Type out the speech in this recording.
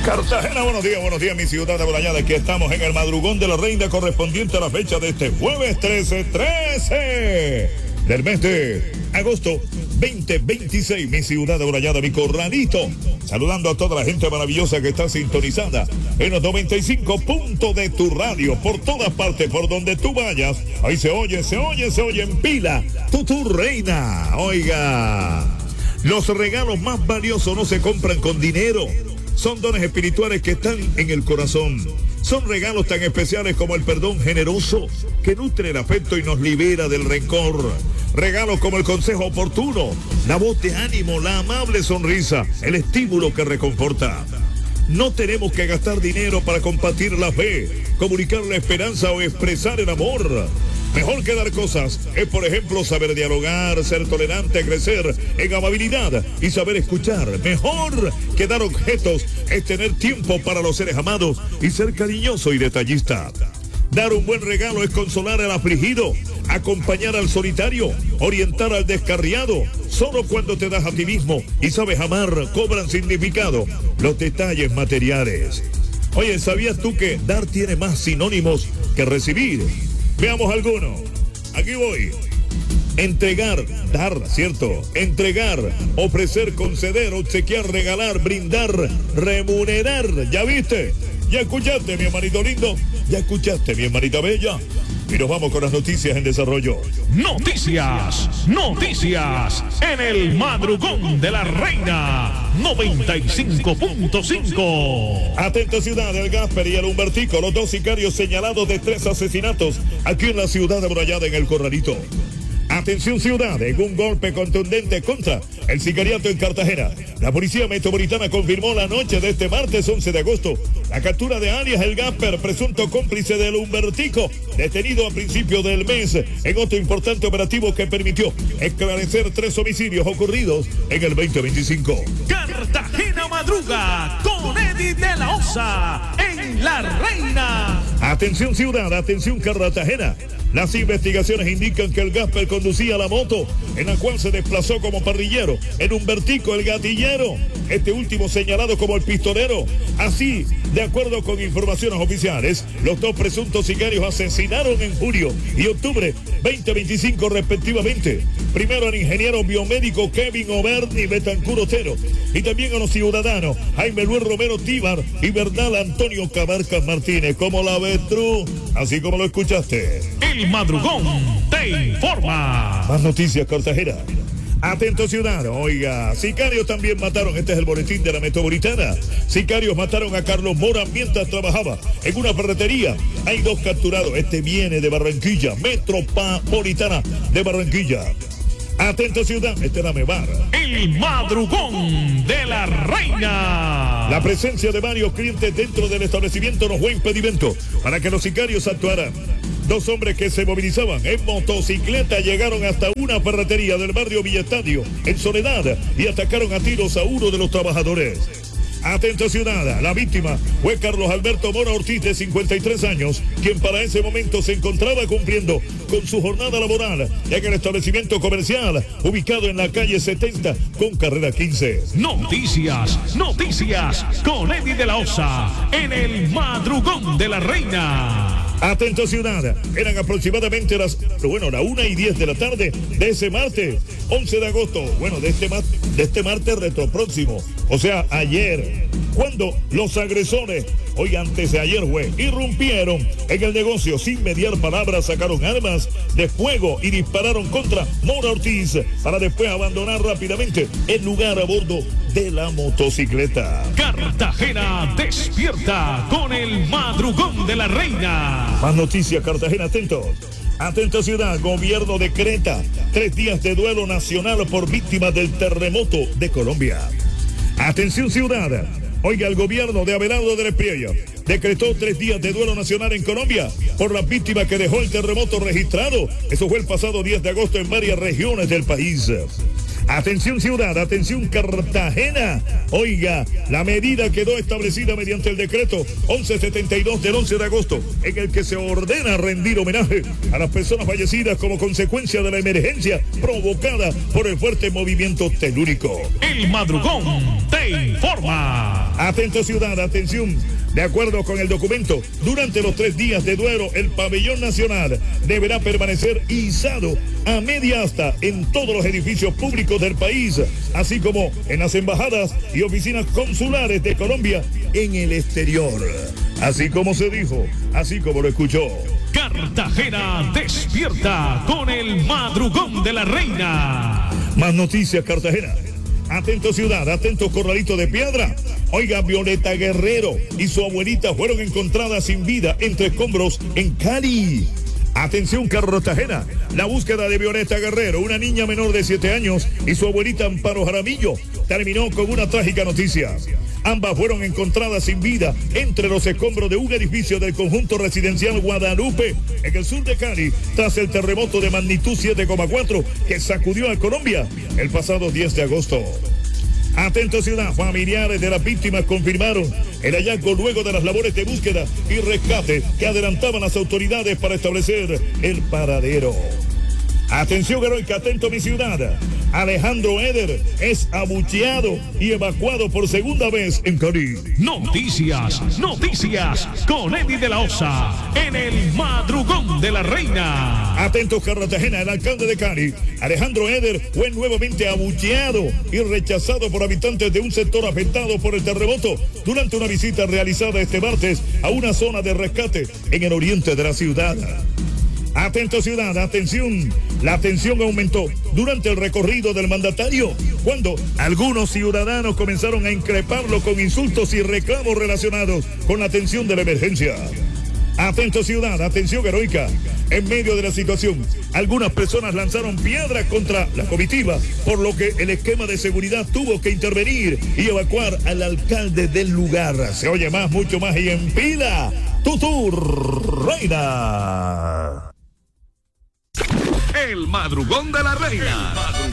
Cartagena, buenos días, mi ciudad amurallada. Aquí estamos en el madrugón de la reina correspondiente a la fecha de este jueves 13 del mes de agosto 2026, mi ciudad amurallada, mi corralito. Saludando a toda la gente maravillosa que está sintonizada en los 95 puntos de tu radio, por todas partes, por donde tú vayas. Ahí se oye en pila. Tu reina. Oiga, los regalos más valiosos no se compran con dinero. Son dones espirituales que están en el corazón. Son regalos tan especiales como el perdón generoso que nutre el afecto y nos libera del rencor. Regalos como el consejo oportuno, la voz de ánimo, la amable sonrisa, el estímulo que reconforta. No tenemos que gastar dinero para compartir la fe, comunicar la esperanza o expresar el amor. Mejor que dar cosas es, por ejemplo, saber dialogar, ser tolerante, crecer en amabilidad y saber escuchar. Mejor que dar objetos es tener tiempo para los seres amados y ser cariñoso y detallista. Dar un buen regalo es consolar al afligido, acompañar al solitario, orientar al descarriado. Solo cuando te das a ti mismo y sabes amar, cobran significado los detalles materiales. Oye, ¿sabías tú que dar tiene más sinónimos que recibir? Veamos alguno. Aquí voy. Entregar, dar, ¿cierto? Entregar, ofrecer, conceder, obsequiar, regalar, brindar, remunerar. ¿Ya viste? ¿Ya escuchaste, mi hermanito lindo? ¿Ya escuchaste, mi hermanita bella? Y nos vamos con las noticias en desarrollo. Noticias en el madrugón de la reina 95.5. Atenta ciudad, el Gasper y el Humbertico, los dos sicarios señalados de 3 asesinatos aquí en la ciudad amurallada en el Corralito. Atención ciudad, en un golpe contundente contra el sicariato en Cartagena. La policía metropolitana confirmó la noche de este martes 11 de agosto la captura de alias el Gasper, presunto cómplice del Humbertico, detenido a principios del mes en otro importante operativo que permitió esclarecer 3 homicidios ocurridos en el 2025. Cartagena madruga con Eddie de la Osa en La Reina. Atención ciudad, atención Cartagena. Las investigaciones indican que el Gasper conducía la moto en la cual se desplazó como parrillero, el Humbertico el gatillero, este último señalado como el pistolero. Así, de acuerdo con informaciones oficiales, los dos presuntos sicarios asesinaron en julio y octubre 2025 respectivamente. Primero al ingeniero biomédico Kevin Oberni Betancur Otero y también a los ciudadanos Jaime Luis Romero Tíbar y Bernal Antonio Cabarcas Martínez. Como la Betru, así como lo escuchaste. El madrugón te informa. Más noticias, Cartagena. Atento ciudad, oiga, sicarios también mataron, este es el boletín de la metropolitana. Sicarios mataron a Carlos Mora mientras trabajaba en una ferretería. Hay 2 capturados, este viene de Barranquilla, metropolitana de Barranquilla. Atento ciudad, este era Mebar. El madrugón de la reina. La presencia de varios clientes dentro del establecimiento no fue impedimento para que los sicarios actuaran. 2 hombres que se movilizaban en motocicleta llegaron hasta una ferretería del barrio Villestadio, en Soledad, y atacaron a tiros a uno de los trabajadores. Atento ciudad, la víctima fue Carlos Alberto Mora Ortiz, de 53 años, quien para ese momento se encontraba cumpliendo con su jornada laboral en el establecimiento comercial ubicado en la calle 70 con carrera 15. Noticias con Eddie de la Osa en el madrugón de la reina. Atento ciudad, eran aproximadamente la 1:10 de la tarde de ese martes 11 de agosto, de este martes retropróximo, o sea, ayer, cuando los agresores, antes de ayer irrumpieron en el negocio sin mediar palabras, sacaron armas de fuego y dispararon contra Mora Ortiz para después abandonar rápidamente el lugar a bordo de la motocicleta. Cartagena despierta con el madrugón de la reina. Más noticias, Cartagena, atentos. Atento ciudad, gobierno decreta 3 días de duelo nacional por víctimas del terremoto de Colombia. Atención ciudad, el gobierno de Abelardo del Espriella decretó 3 días de duelo nacional en Colombia por las víctimas que dejó el terremoto registrado. Eso fue el pasado 10 de agosto en varias regiones del país. Atención ciudad, atención Cartagena. La medida quedó establecida mediante el decreto 1172 del 11 de agosto, en el que se ordena rendir homenaje a las personas fallecidas como consecuencia de la emergencia provocada por el fuerte movimiento telúrico. El madrugón te informa. Atento ciudad, atención. De acuerdo con el documento, durante los 3 días de duelo, el pabellón nacional deberá permanecer izado a media asta en todos los edificios públicos del país, así como en las embajadas y oficinas consulares de Colombia en el exterior. Así como se dijo, así como lo escuchó. Cartagena despierta con el madrugón de la reina. Más noticias, Cartagena. Atento ciudad, atento Corralito de Piedra. Oiga, Violeta Guerrero y su abuelita fueron encontradas sin vida entre escombros en Cali. Atención, Cartagena, la búsqueda de Violeta Guerrero, una niña menor de 7 años, y su abuelita Amparo Jaramillo, terminó con una trágica noticia. Ambas fueron encontradas sin vida entre los escombros de un edificio del conjunto residencial Guadalupe, en el sur de Cali, tras el terremoto de magnitud 7,4 que sacudió a Colombia el pasado 10 de agosto. Atento ciudad, familiares de las víctimas confirmaron el hallazgo luego de las labores de búsqueda y rescate que adelantaban las autoridades para establecer el paradero. Atención heroica, atento mi ciudad. Alejandro Eder es abucheado y evacuado por segunda vez en Cali. Noticias con Eddie de la Osa en el madrugón de la reina. Atentos Cartagena, el alcalde de Cali, Alejandro Eder, fue nuevamente abucheado y rechazado por habitantes de un sector afectado por el terremoto durante una visita realizada este martes a una zona de rescate en el oriente de la ciudad. Atento ciudad, atención. La tensión aumentó durante el recorrido del mandatario cuando algunos ciudadanos comenzaron a increparlo con insultos y reclamos relacionados con la atención de la emergencia. Atento ciudad, atención heroica. En medio de la situación, algunas personas lanzaron piedras contra la comitiva, por lo que el esquema de seguridad tuvo que intervenir y evacuar al alcalde del lugar. Se oye más, mucho más y en pila. Tu reina. El madrugón de la reina.